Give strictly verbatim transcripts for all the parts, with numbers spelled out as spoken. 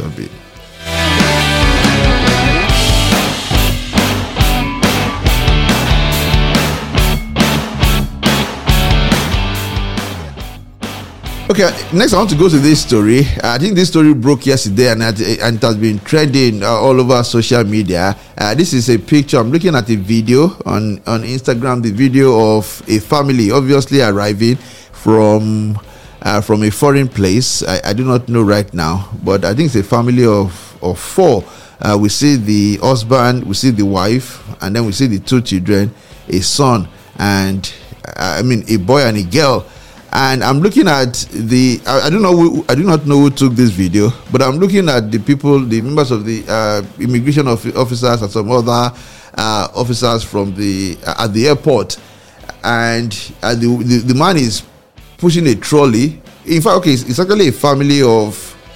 little bit. Okay, next I want to go to this story. I think this story broke yesterday and it, and it has been trending uh, all over social media. Uh, this is a picture. I'm looking at a video on, on Instagram, the video of a family obviously arriving from uh, from a foreign place. I, I do not know right now, but I think it's a family of, of four. Uh, we see the husband, we see the wife, and then we see the two children, a son, and uh, I mean a boy and a girl. And I'm looking at the, I, I don't know, who, I do not know who took this video, but I'm looking at the people, the members of the uh, immigration of, officers and some other uh, officers from the, uh, at the airport. And uh, the, the the man is pushing a trolley. In fact, okay, it's, it's actually a family of,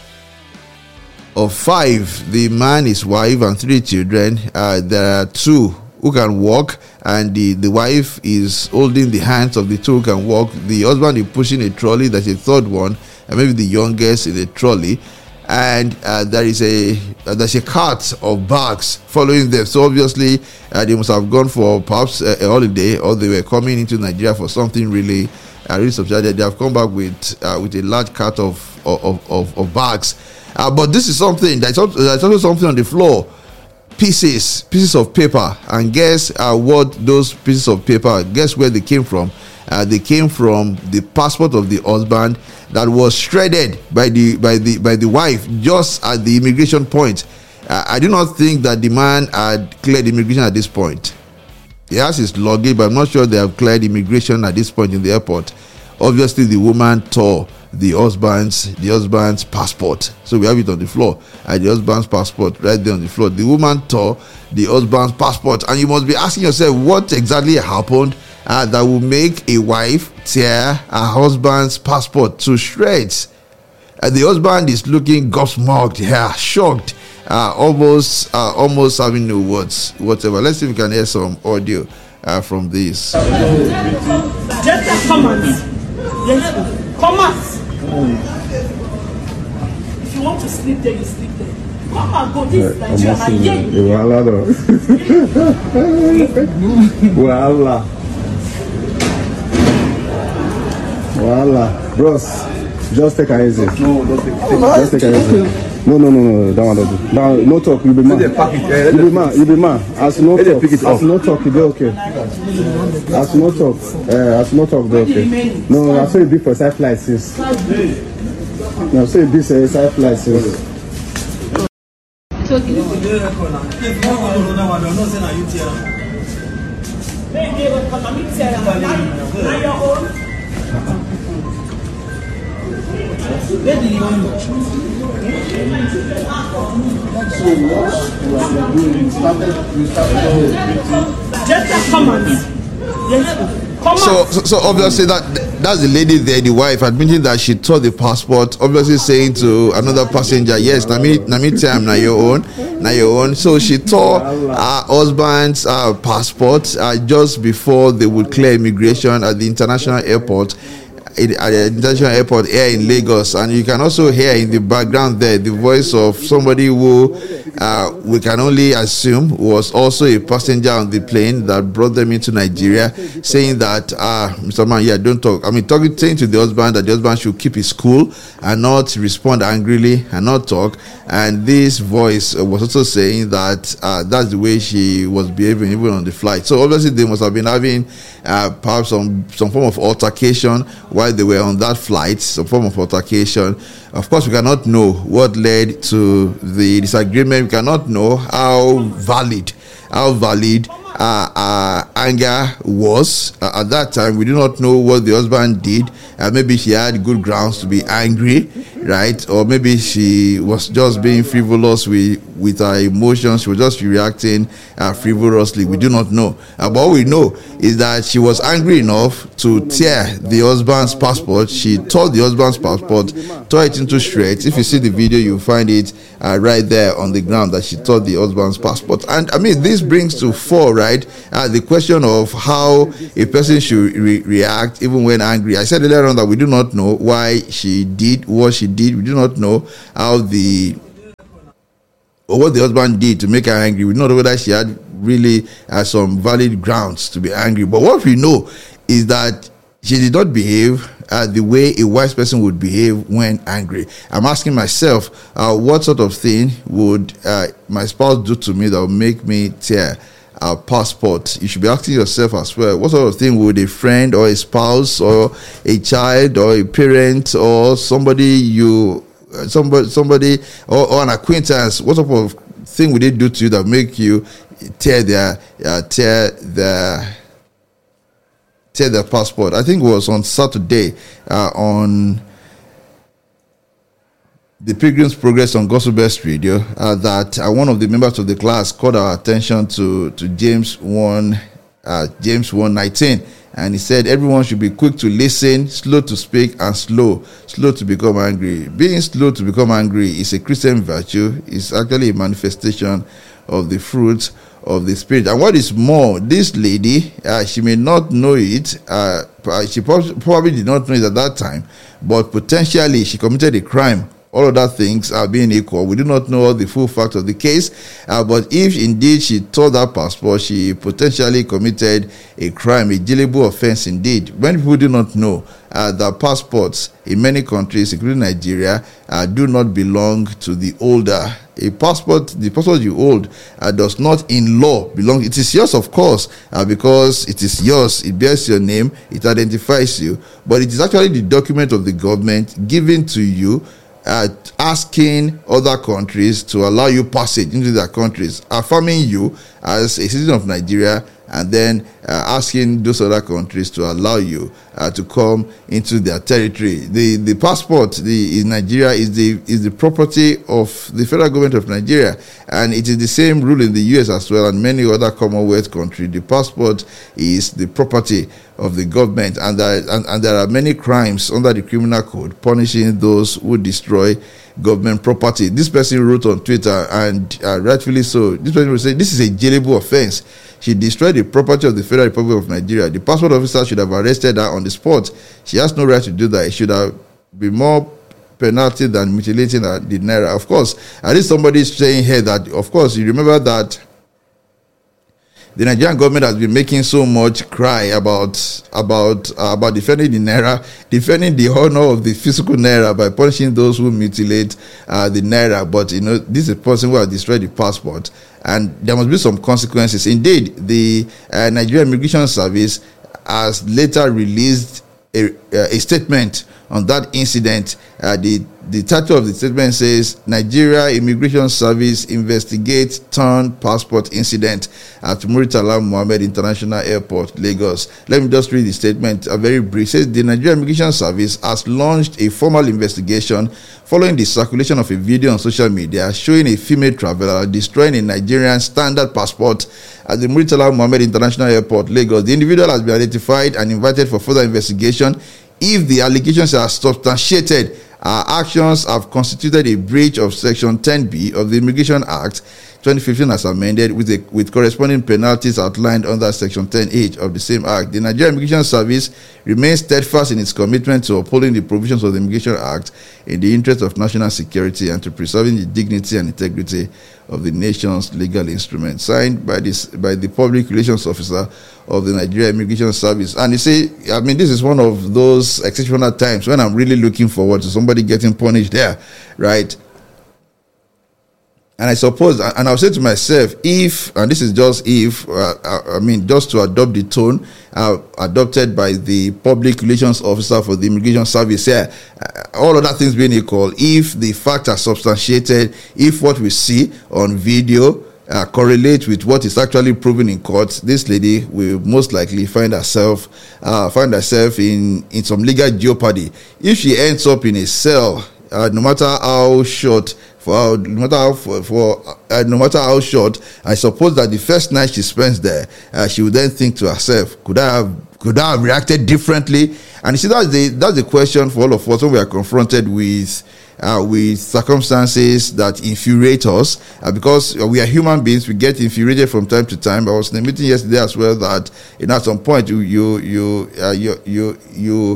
of five. The man, his wife, and three children. Uh, there are two who can walk, and the, the wife is holding the hands of the two who can walk. The husband is pushing a trolley. There's a third one, and maybe the youngest in a trolley. And uh, there is a uh, there's a cart of bags following them. So obviously uh, they must have gone for perhaps a, a holiday, or they were coming into Nigeria for something really uh, really substantial. They have come back with uh, with a large cart of of of, of bags. Uh, but this is something that's also, there's also something on the floor. Pieces, pieces of paper, and guess uh, what those pieces of paper, guess where they came from? Uh, they came from the passport of the husband that was shredded by the by the by the wife just at the immigration point. Uh, I do not think that the man had cleared immigration at this point. He has his luggage, but I'm not sure they have cleared immigration at this point in the airport. Obviously, the woman tore the husband's the husband's passport, so we have it on the floor. And the husband's passport right there on the floor. The woman tore the husband's passport, and you must be asking yourself what exactly happened uh, that will make a wife tear her husband's passport to shreds. Uh, the husband is looking gobsmacked, yeah, shocked, uh, almost uh, almost having no words whatever. Let's see if we can hear some audio uh, from this. Just comments. Yes, comments. If you want to sleep there, you sleep there. Come and go. This is Nigeria. I hear you. Voila. Voila. Bros, just take it easy. No, don't take it. Just take it easy. No, no, no, no, that one don't do. Now, no talk, you be man. You be man, you be man. As no talk, as no talk, you be okay. As no talk, uh, as no talk, be okay. No, I saw you be for side flight since. No, I saw you be for side flight since. Where did you go? So what you are doing, you started, you started just a comment. Yes. So, so, so obviously that that's the lady there, the wife, admitting that she tore the passport. Obviously saying to another passenger, "Yes, Nami, Nami, time na your own, na your own." So she tore her husband's uh, passport uh, just before they would clear immigration at the international airport. At the international airport here in Lagos, and you can also hear in the background there the voice of somebody who uh, we can only assume was also a passenger on the plane that brought them into Nigeria, saying that ah uh, Mister Man, yeah, don't talk. I mean, talking saying to the husband that the husband should keep his cool and not respond angrily and not talk. And this voice was also saying that uh, that's the way she was behaving even on the flight. So obviously they must have been having uh, perhaps some some form of altercation while they were on that flight, some form of altercation. Of course, we cannot know what led to the disagreement. We cannot know how valid, how valid uh, uh, anger was uh, at that time. We do not know what the husband did. Uh, maybe she had good grounds to be angry, right? Or maybe she was just being frivolous with, with her emotions. She was just reacting uh, frivolously. We do not know. Uh, but what we know is that she was angry enough to tear the husband's passport. She tore the husband's passport, tore it into shreds. If you see the video, you'll find it uh, right there on the ground that she tore the husband's passport. And I mean, this brings to fore, right, uh, the question of how a person should re- react even when angry. I said earlier on that we do not know why she did what she did. We do not know how the or what the husband did to make her angry. We don't know whether she had really uh, some valid grounds to be angry. But what we know is that she did not behave uh, the way a wise person would behave when angry. I'm asking myself, uh, what sort of thing would uh, my spouse do to me that would make me tear our passport? You should be asking yourself as well, what sort of thing would a friend or a spouse or a child or a parent or somebody you, uh, somebody, somebody or, or an acquaintance, what sort of thing would they do to you that make you tear their, uh, tear their, tear their passport? I think it was on Saturday uh, on the Pilgrim's Progress on Gospel Best Radio uh, that uh, one of the members of the class called our attention to to James one uh, James one nineteen, and he said everyone should be quick to listen, slow to speak, and slow slow to become angry. Being slow to become angry is a Christian virtue. It's actually a manifestation of the fruit of the Spirit. And what is more, this lady, uh, she may not know it, uh, she probably did not know it at that time, but potentially she committed a crime. All other things are being equal. We do not know the full fact of the case, uh, but if indeed she tore that passport, she potentially committed a crime, a jailable offense indeed. When people do not know uh, that passports in many countries, including Nigeria, uh, do not belong to the holder. A passport, the passport you hold, uh, does not in law belong. It is yours, of course, uh, because it is yours. It bears your name. It identifies you. But it is actually the document of the government given to you, Uh, asking other countries to allow you passage into their countries, affirming you as a citizen of Nigeria, and then uh, asking those other countries to allow you uh, to come into their territory. The the passport the, in Nigeria is the is the property of the federal government of Nigeria, and it is the same rule in the U S as well and many other Commonwealth countries. The passport is the property of the government, and there, and, and there are many crimes under the criminal code punishing those who destroy government property. This person wrote on Twitter, and uh, rightfully so, this person will say this is a jailable offense. She destroyed the property of the Federal Republic of Nigeria. The passport officer should have arrested her on the spot. She has no right to do that. It should have been more penalty than mutilating her, the naira. Of course, at least somebody is saying here that, of course, you remember that the Nigerian government has been making so much cry about about uh, about defending the naira, defending the honor of the physical naira by punishing those who mutilate uh, the naira. But you know, this is a person who has destroyed the passport, and there must be some consequences. Indeed, the uh, Nigerian Immigration Service has later released a, uh, a statement on that incident. Uh, the the title of the statement says Nigeria Immigration Service investigates torn passport incident at Muritala Muhammed International Airport, Lagos. Let me just read the statement. A very brief. It says the Nigeria Immigration Service has launched a formal investigation following the circulation of a video on social media showing a female traveler destroying a Nigerian standard passport at the Muritala Muhammed International Airport, Lagos. The individual has been identified and invited for further investigation. If the allegations are substantiated, our actions have constituted a breach of Section ten B of the Immigration Act twenty fifteen as amended, with a, with corresponding penalties outlined under Section ten H of the same Act. The Nigerian Immigration Service remains steadfast in its commitment to upholding the provisions of the Immigration Act in the interest of national security and to preserving the dignity and integrity of the nation's legal instruments. Signed by this by the Public Relations Officer of the Nigeria Immigration Service. And you see, I mean, this is one of those exceptional times when I'm really looking forward to somebody getting punished there, right? And I suppose, and I'll say to myself, if, and this is just if, uh, I mean, just to adopt the tone uh, adopted by the Public Relations Officer for the Immigration Service here, uh, all other things being equal, if the facts are substantiated, if what we see on video uh, correlates with what is actually proven in court, this lady will most likely find herself, uh, find herself in, in some legal jeopardy. If she ends up in a cell, uh, no matter how short, For no matter how for, for uh, no matter how short, I suppose that the first night she spends there, uh, she would then think to herself, "Could I have could I have reacted differently?" And you see, that's the that's the question for all of us when we are confronted with uh, with circumstances that infuriate us, uh, because we are human beings. We get infuriated from time to time. I was in a meeting yesterday as well that, you know, at some point you you you uh, you you you.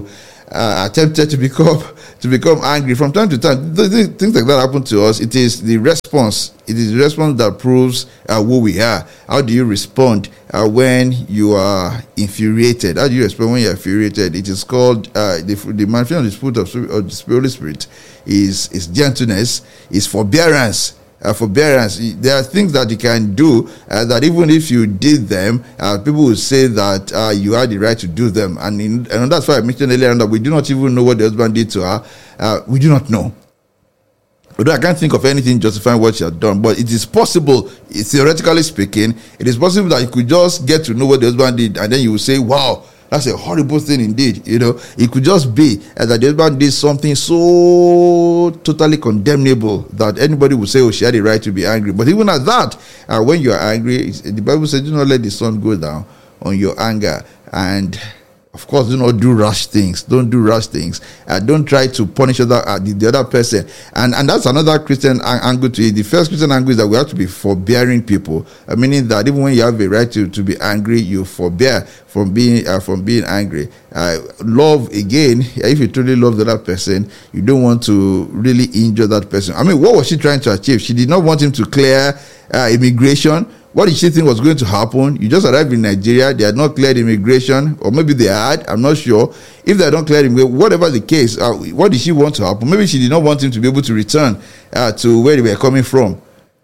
uh, attempted to become to become angry from time to time. Things like that happen to us. It is the response. It is the response that proves uh, who we are. How do you respond uh, when you are infuriated? How do you respond when you are infuriated? It is called uh, the the manifestation of the Spirit of, of the Holy Spirit is is gentleness, is forbearance. Uh, forbearance. There are things that you can do uh, that even if you did them, uh, people will say that uh, you had the right to do them. And, in, and that's why I mentioned earlier that we do not even know what the husband did to her. Uh, we do not know. Although I can't think of anything justifying what she had done, but it is possible, theoretically speaking, it is possible that you could just get to know what the husband did, and then you will say, wow, that's a horrible thing indeed. You know, it could just be uh, that the husband did something so totally condemnable that anybody would say, oh, she had the right to be angry. But even at that, uh, when you are angry, the Bible says, do not let the sun go down on your anger. And of course, do not do rash things. Don't do rash things. Uh, don't try to punish other, uh, the, the other person. And and that's another Christian ang- angle to it. The first Christian angle is that we have to be forbearing people, uh, meaning that even when you have a right to, to be angry, you forbear from being uh, from being angry. Uh, love, again, if you truly love the other person, you don't want to really injure that person. I mean, what was she trying to achieve? She did not want him to clear uh, immigration. What did she think was going to happen? You just arrived in Nigeria, they had not cleared immigration, or maybe they had, I'm not sure. If they don't clear immigration, whatever the case, uh, what did she want to happen? Maybe she did not want him to be able to return uh, to where they were coming from.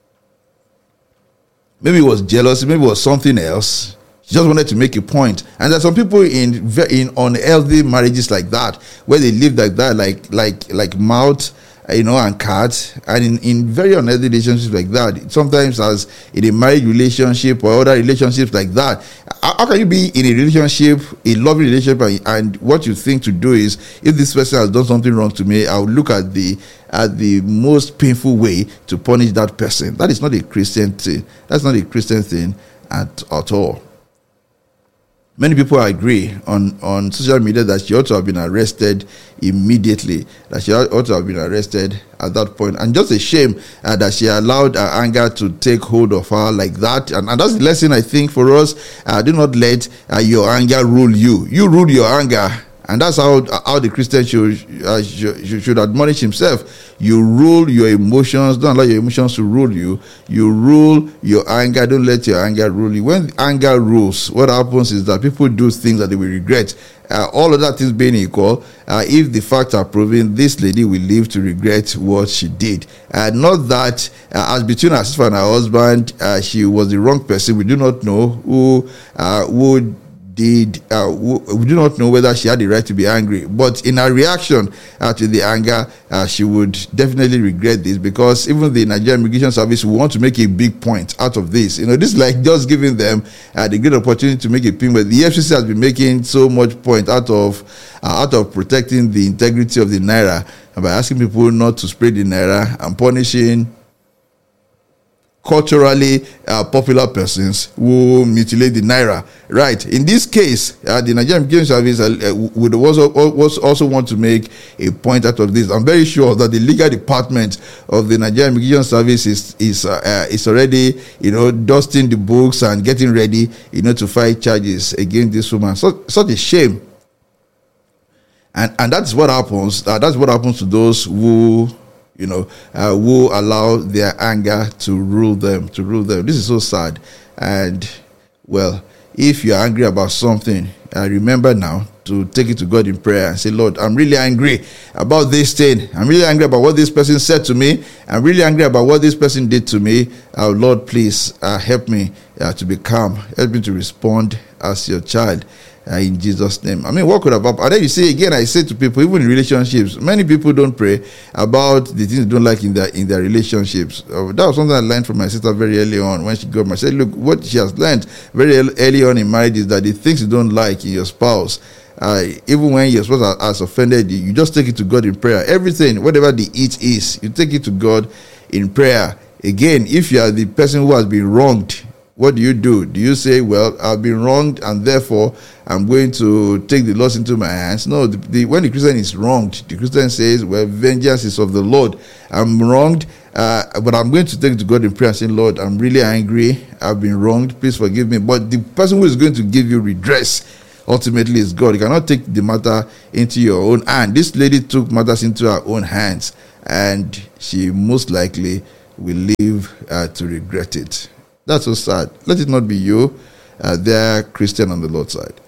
Maybe it was jealousy, maybe it was something else. She just wanted to make a point. And there's some people in in unhealthy marriages like that, where they live like that, like like like mouth, you know, and cats, and in, in very unhealthy relationships like that, sometimes as in a marriage relationship or other relationships like that, how, how can you be in a relationship, a loving relationship, and, and what you think to do is, if this person has done something wrong to me, I will look at the at the most painful way to punish that person. That is not a Christian thing. That's not a Christian thing at, at all. Many people agree on, on social media that she ought to have been arrested immediately, that she ought to have been arrested at that point. And just a shame uh, that she allowed her anger to take hold of her like that. And, and that's the lesson, I think, for us. Uh, do not let uh, your anger rule you. You rule your anger. And that's how how the Christian should, uh, should should admonish himself. You rule your emotions. Don't allow your emotions to rule you. You rule your anger. Don't let your anger rule you. When anger rules, what happens is that people do things that they will regret. Uh, all of that things being equal, uh, if the facts are proven, this lady will live to regret what she did. Uh, not that uh, as between herself and her husband, uh, she was the wrong person. We do not know who uh, would. Did uh, we do not know whether she had the right to be angry, but in her reaction uh, to the anger, uh, she would definitely regret this, because even the Nigerian Immigration Service will want to make a big point out of this. You know, this is like just giving them uh, the great opportunity to make a point. But the F C C has been making so much point out of uh, out of protecting the integrity of the naira by asking people not to spread the naira and punishing culturally uh, popular persons who mutilate the naira. Right. In this case, uh, the Nigerian Immigration Service uh, would also, also want to make a point out of this. I'm very sure that the legal department of the Nigerian Immigration Service is is uh, uh, is already, you know, dusting the books and getting ready, you know, to fight charges against this woman. So, such a shame. And and that's what happens. Uh, that's what happens to those who, you know, uh, who allow their anger to rule them, to rule them. This is so sad. And, well, if you're angry about something, uh, remember now to take it to God in prayer and say, Lord, I'm really angry about this thing. I'm really angry about what this person said to me. I'm really angry about what this person did to me. Uh, Lord, please uh, help me uh, to be calm. Help me to respond as your child. Uh, in Jesus' name. I mean, what could have happened? And then you see, again, I say to people, even in relationships, many people don't pray about the things they don't like in their in their relationships. Uh, that was something I learned from my sister very early on when she got married. I said, look, what she has learned very early on in marriage is that the things you don't like in your spouse, uh, even when your spouse has offended you, you just take it to God in prayer. Everything, whatever the it is, you take it to God in prayer. Again, if you are the person who has been wronged, what do you do? Do you say, well, I've been wronged and therefore I'm going to take the loss into my hands? No, the, the, when the Christian is wronged, the Christian says, well, vengeance is of the Lord. I'm wronged, uh, but I'm going to take it to God in prayer and say, Lord, I'm really angry. I've been wronged. Please forgive me. But the person who is going to give you redress, ultimately it's God. You cannot take the matter into your own hand. This lady took matters into her own hands, and she most likely will live uh, to regret it. That's so sad. Let it not be you. Uh, there, Christian on the Lord's side.